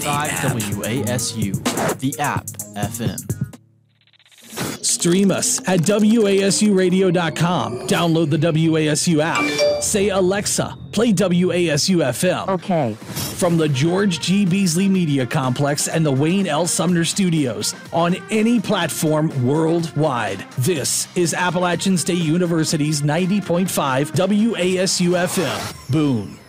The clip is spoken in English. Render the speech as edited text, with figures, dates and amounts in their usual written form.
WASU, the app FM. Stream us at WASUradio.com. Download the WASU app. Say, Alexa, play WASU FM. Okay. From the George G. Beasley Media Complex and the Wayne L. Sumner Studios on any platform worldwide. This is Appalachian State University's 90.5 WASU FM. Boone.